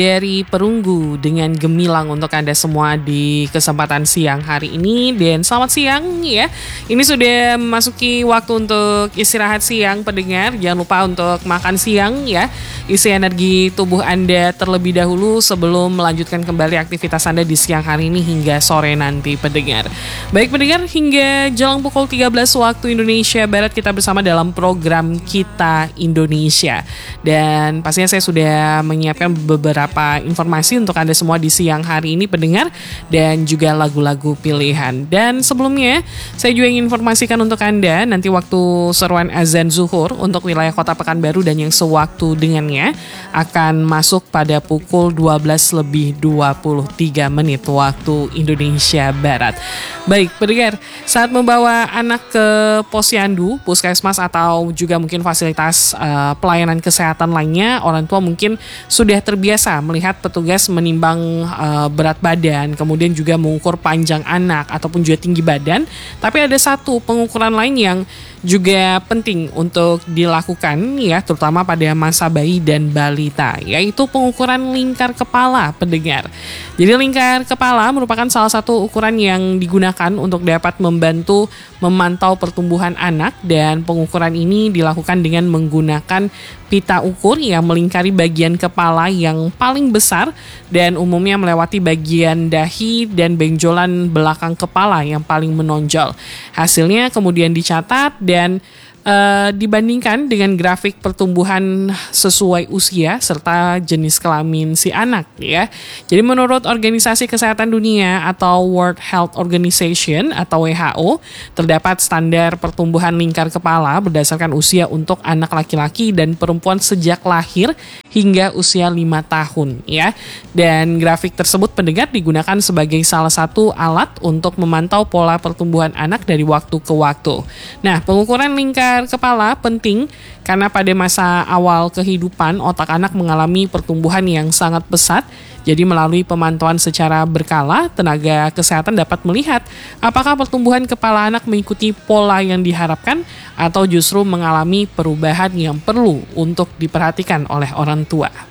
Dari Perunggu dengan gemilang untuk Anda semua di kesempatan siang hari ini. Dan selamat siang ya. Ini sudah memasuki waktu untuk istirahat siang pendengar. Jangan lupa untuk makan siang ya. Isi energi tubuh Anda terlebih dahulu sebelum melanjutkan kembali aktivitas Anda di siang hari ini hingga sore nanti pendengar. Baik pendengar, hingga jelang pukul 13 waktu Indonesia Barat kita bersama dalam program Kita Indonesia. Dan pastinya saya sudah menyiapkan beberapa informasi untuk Anda semua di siang hari ini pendengar, dan juga lagu-lagu pilihan. Dan sebelumnya saya juga ingin informasikan untuk Anda nanti waktu seruan azan zuhur untuk wilayah Kota Pekanbaru dan yang sewaktu dengannya akan masuk pada pukul 12:23 waktu Indonesia Barat. Baik pendengar, saat membawa anak ke posyandu, puskesmas atau juga mungkin fasilitas pelayanan kesehatan lainnya, orang tua mungkin sudah terbiasa melihat petugas menimbang berat badan, kemudian juga mengukur panjang anak ataupun juga tinggi badan. Tapi ada satu pengukuran lain yang juga penting untuk dilakukan ya, terutama pada masa bayi dan balita, yaitu pengukuran lingkar kepala pendengar. Jadi lingkar kepala merupakan salah satu ukuran yang digunakan untuk dapat membantu memantau pertumbuhan anak, dan pengukuran ini dilakukan dengan menggunakan pita ukur yang melingkari bagian kepala yang paling besar dan umumnya melewati bagian dahi dan benjolan belakang kepala yang paling menonjol. Hasilnya kemudian dicatat dan dibandingkan dengan grafik pertumbuhan sesuai usia serta jenis kelamin si anak ya. Jadi menurut Organisasi Kesehatan Dunia atau World Health Organization atau WHO, terdapat standar pertumbuhan lingkar kepala berdasarkan usia untuk anak laki-laki dan perempuan sejak lahir hingga usia 5 tahun ya. Dan grafik tersebut pendengar digunakan sebagai salah satu alat untuk memantau pola pertumbuhan anak dari waktu ke waktu. Nah, pengukuran lingkar kepala penting karena pada masa awal kehidupan otak anak mengalami pertumbuhan yang sangat pesat. Jadi melalui pemantauan secara berkala, tenaga kesehatan dapat melihat apakah pertumbuhan kepala anak mengikuti pola yang diharapkan atau justru mengalami perubahan yang perlu untuk diperhatikan oleh orang tua.